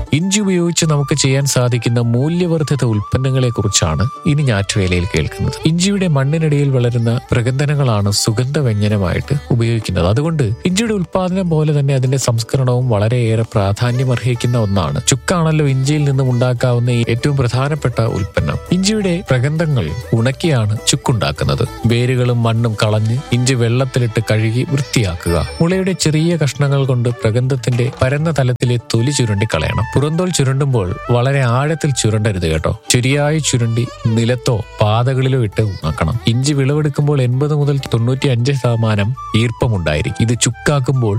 ഇഞ്ചി ഉപയോഗിച്ച് നമുക്ക് ചെയ്യാൻ സാധിക്കുന്ന മൂല്യവർദ്ധിത ഉൽപ്പന്നങ്ങളെ കുറിച്ചാണ് ഇനി ഞാറ്റുവേലയിൽ കേൾക്കുന്നത്. ഇഞ്ചിയുടെ മണ്ണിനടിയിൽ വളരുന്ന പ്രകന്ധനങ്ങളാണ് സുഗന്ധവ്യഞ്ജനമായിട്ട് ഉപയോഗിക്കുന്നത്. അതുകൊണ്ട് ഇഞ്ചിയുടെ ഉൽപാദനം പോലെ തന്നെ അതിന്റെ സംസ്കരണവും വളരെയേറെ പ്രാധാന്യം അർഹിക്കുന്ന ഒന്നാണ്. ചുക്കാണല്ലോ ഇഞ്ചിയിൽ നിന്നും ഉണ്ടാക്കാവുന്ന ഏറ്റവും പ്രധാനപ്പെട്ട ഉൽപ്പന്നം. ഇഞ്ചിയുടെ പ്രകന്ധങ്ങൾ ഉണക്കിയാണ് ചുക്കുണ്ടാക്കുന്നത്. വേരുകളും മണ്ണും കളഞ്ഞ് ഇഞ്ചി വെള്ളത്തിലിട്ട് കഴുകി വൃത്തിയാക്കുക. മുളയുടെ ചെറിയ കഷ്ണങ്ങൾ കൊണ്ട് പ്രകന്ധത്തിന്റെ പരന്ന തലത്തിലെ തൊലി ചുരുണ്ടി കളയണം. പുറന്തോൽ ചുരുണ്ടുമ്പോൾ വളരെ ആഴത്തിൽ ചുരുണ്ടരുത് കേട്ടോ. ശരിയായി ചുരുണ്ടി നിലത്തോ പാതകളിലോ ഇട്ട് ഉണക്കണം. ഇഞ്ചി വിളവെടുക്കുമ്പോൾ 80 മുതൽ 95% ഈർപ്പമുണ്ടായിരിക്കും. ഇത് ചുക്കാക്കുമ്പോൾ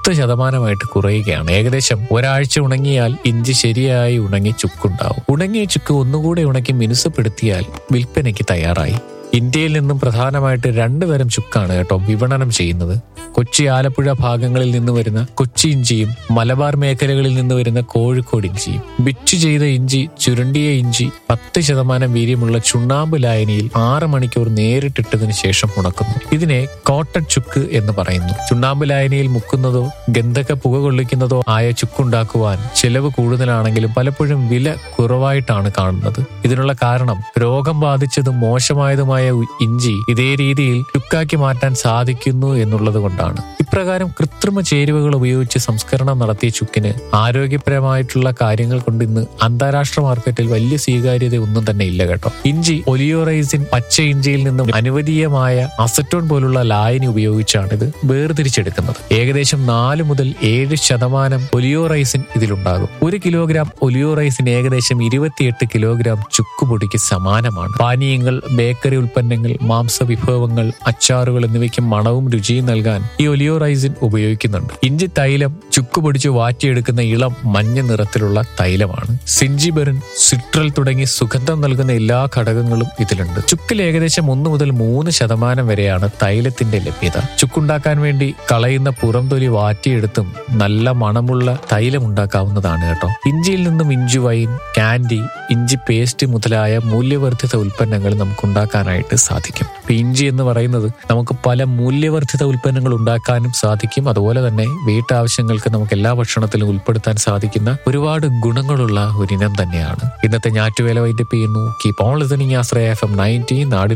10% കുറയുകയാണ്. ഏകദേശം ഒരാഴ്ച ഉണങ്ങിയാൽ ഇഞ്ചി ശരിയായി ഉണങ്ങി ചുക്കുണ്ടാവും. ഉണങ്ങിയ ചുക്ക് ഒന്നുകൂടെ ഉണക്കി മിനുസപ്പെടുത്തിയാൽ വിൽപ്പനയ്ക്ക് തയ്യാറായി. ഇന്ത്യയിൽ നിന്നും പ്രധാനമായിട്ട് 2 തരം ചുക്കാണ് കേട്ടോ വിപണനം ചെയ്യുന്നത്. കൊച്ചി ആലപ്പുഴ ഭാഗങ്ങളിൽ നിന്ന് വരുന്ന കൊച്ചി ഇഞ്ചിയും മലബാർ മേഖലകളിൽ നിന്ന് വരുന്ന കോഴിക്കോട് ഇഞ്ചിയും. ബിച്ചു ചെയ്ത ഇഞ്ചി, ചുരുണ്ടിയ ഇഞ്ചി 10% വീര്യമുള്ള ചുണ്ണാമ്പ് ലായനിയിൽ 6 മണിക്കൂർ നേരിട്ടിട്ടതിനു ശേഷം ഉണക്കുന്നു. ഇതിനെ കോട്ടഡ് ചുക്ക് എന്ന് പറയുന്നു. ചുണ്ണാമ്പ് ലായനിയിൽ മുക്കുന്നതോ ഗന്ധക പുക കൊള്ളിക്കുന്നതോ ആയ ചുക്കുണ്ടാക്കുവാൻ ചെലവ് കൂടുതലാണെങ്കിലും പലപ്പോഴും വില കുറവായിട്ടാണ് കാണുന്നത്. ഇതിനുള്ള കാരണം രോഗം ബാധിച്ചതും മോശമായതുമായ ഇഞ്ചി ഇതേ രീതിയിൽ ചുക്കാക്കി മാറ്റാൻ സാധിക്കുന്നു എന്നുള്ളത് കൊണ്ടാണ്. ഇപ്രകാരം കൃത്രിമ ചേരുവകൾ ഉപയോഗിച്ച് സംസ്കരണം നടത്തിയ ചുക്കിന് ആരോഗ്യപരമായിട്ടുള്ള കാര്യങ്ങൾ കൊണ്ട് ഇന്ന് അന്താരാഷ്ട്ര മാർക്കറ്റിൽ വലിയ സ്വീകാര്യത ഒന്നും തന്നെ ഇല്ല കേട്ടോ. ഇഞ്ചി ഒലിയോറൈസിൻ പച്ച ഇഞ്ചിയിൽ നിന്നും അനുവദീയമായ അസറ്റോൺ പോലുള്ള ലായനി ഉപയോഗിച്ചാണ് ഇത് വേർതിരിച്ചെടുക്കുന്നത്. ഏകദേശം 4 മുതൽ 7% ഒലിയോറൈസിൻ ഇതിലുണ്ടാകും. 1 കിലോഗ്രാം ഒലിയോറൈസിൻ ഏകദേശം 28 കിലോഗ്രാം ചുക്കുപൊടിക്ക് സമാനമാണ്. പാനീയങ്ങൾ, ബേക്കറി ഉൽപ്പന്നങ്ങൾ, മാംസവിഭവങ്ങൾ, അച്ചാറുകൾ എന്നിവയ്ക്ക് മണവും രുചിയും നൽകാൻ ഈ ഒലിയോറൈസിൻ ഉപയോഗിക്കുന്നുണ്ട്. ഇഞ്ചി തൈലം ചുക്കുപൊടിച്ച് വാറ്റിയെടുക്കുന്ന ഇളം മഞ്ഞ നിറത്തിലുള്ള തൈലമാണ്. സിഞ്ചിബെറിൻ, സിട്രൽ തുടങ്ങി സുഗന്ധം നൽകുന്ന എല്ലാ ഘടകങ്ങളും ഇതിലുണ്ട്. ചുക്കിൽ ഏകദേശം 1 മുതൽ 3% വരെയാണ് തൈലത്തിന്റെ ലഭ്യത. ചുക്കുണ്ടാക്കാൻ വേണ്ടി കളയുന്ന പുറംതൊലി വാറ്റിയെടുത്തും നല്ല മണമുള്ള തൈലം ഉണ്ടാക്കാവുന്നതാണ് കേട്ടോ. ഇഞ്ചിയിൽ നിന്നും ഇഞ്ചി വൈൻ, കാൻഡി, ഇഞ്ചി പേസ്റ്റ് മുതലായ മൂല്യവർദ്ധിത ഉൽപ്പന്നങ്ങൾ നമുക്ക് ഉണ്ടാക്കാനായിട്ട് സാധിക്കും. ഇഞ്ചി എന്ന് പറയുന്നത് നമുക്ക് പല മൂല്യവർദ്ധിത ഉൽപ്പന്നങ്ങൾ ഉണ്ടാക്കാനും സാധിക്കും. അതുപോലെ തന്നെ വീട്ടാവശ്യങ്ങൾക്ക് നമുക്ക് എല്ലാ ഭക്ഷണത്തിലും ഉൾപ്പെടുത്താൻ സാധിക്കുന്ന ഒരുപാട് ഗുണങ്ങളുള്ള ഒരിനം തന്നെയാണ്. ഇന്നത്തെ ഞാറ്റുവേല വൈൻഡപ്പ് ചെയ്യുന്നു. Keep on listening Ashraya FM 90 നാടിൻ